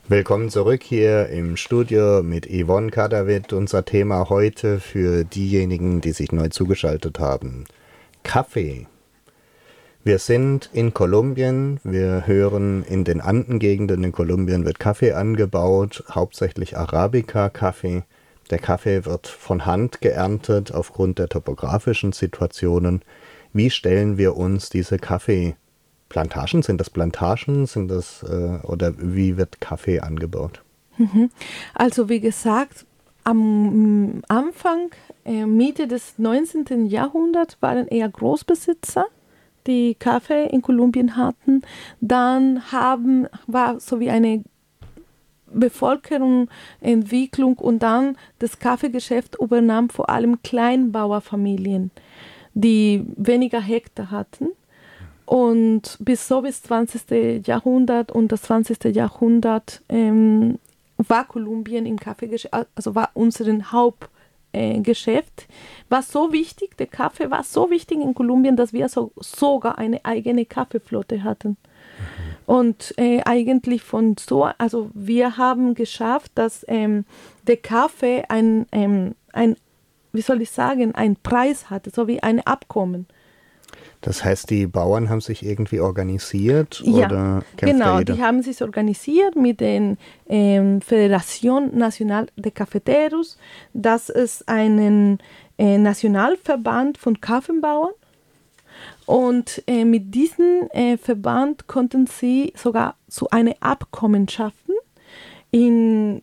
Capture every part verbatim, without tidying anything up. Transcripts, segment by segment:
Willkommen zurück hier im Studio mit Yvonne Kadavid. Unser Thema heute für diejenigen, die sich neu zugeschaltet haben: Kaffee. Wir sind in Kolumbien. Wir hören, in den Andengegenden in Kolumbien wird Kaffee angebaut, hauptsächlich Arabica-Kaffee. Der Kaffee wird von Hand geerntet aufgrund der topografischen Situationen. Wie stellen wir uns diese Kaffeeplantagen? Sind das Plantagen? Sind das, äh, oder wie wird Kaffee angebaut? Also wie gesagt, am Anfang, äh, Mitte des neunzehnten. Jahrhunderts waren eher Großbesitzer, die Kaffee in Kolumbien hatten. Dann haben, war so wie eine Bevölkerung, Entwicklung, und dann das Kaffeegeschäft übernahm vor allem Kleinbauerfamilien, die weniger Hektar hatten. Und bis so bis zwanzigsten. Jahrhundert und das zwanzigsten. Jahrhundert ähm, war Kolumbien im Kaffeegeschäft, also war unser Hauptgeschäft. Äh, Geschäft. War so wichtig, der Kaffee war so wichtig in Kolumbien, dass wir so, sogar eine eigene Kaffeeflotte hatten. Und äh, eigentlich von so, also wir haben geschafft, dass ähm, der Kaffee ein, ähm, ein, wie soll ich sagen, einen Preis hatte, so wie ein Abkommen. Das heißt, die Bauern haben sich irgendwie organisiert? Ja, oder kämpft da genau, jeder? die haben sich organisiert mit der ähm, Federación Nacional de Cafeteros. Das ist ein äh, Nationalverband von Kaffeebauern. Und äh, mit diesem äh, Verband konnten sie sogar zu einem Abkommen schaffen in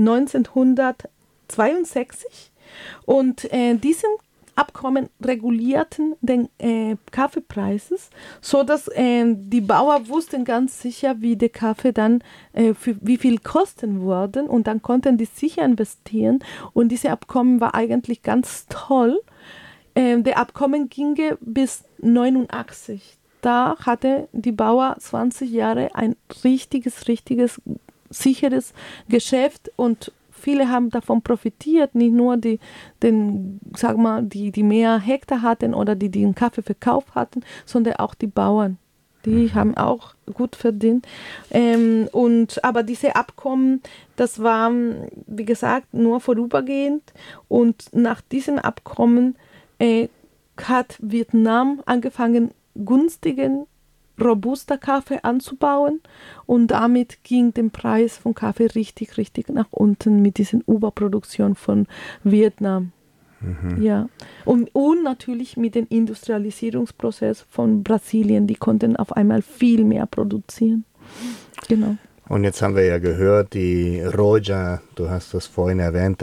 neunzehnhundertzweiundsechzig. Und äh, diesen Abkommen regulierten den äh, Kaffeepreises, sodass äh, die Bauern wussten ganz sicher, wie der Kaffee dann, äh, für wie viel kosten würde, und dann konnten die sicher investieren. Und dieses Abkommen war eigentlich ganz toll. Äh, der Abkommen ging bis neunundachtzig. Da hatte die Bauer zwanzig Jahre ein richtiges, richtiges, sicheres Geschäft, und viele haben davon profitiert, nicht nur die, den, sag mal, die, die mehr Hektar hatten oder die, die den Kaffee verkauft hatten, sondern auch die Bauern. Die haben auch gut verdient. Ähm, und, aber diese Abkommen, das war, wie gesagt, nur vorübergehend. Und nach diesem Abkommen äh, hat Vietnam angefangen, günstigen robuster Kaffee anzubauen, und damit ging der Preis von Kaffee richtig, richtig nach unten mit dieser Überproduktion von Vietnam. Mhm. Ja. Und, und natürlich mit dem Industrialisierungsprozess von Brasilien, die konnten auf einmal viel mehr produzieren. Genau. Und jetzt haben wir ja gehört, die Roja, du hast das vorhin erwähnt,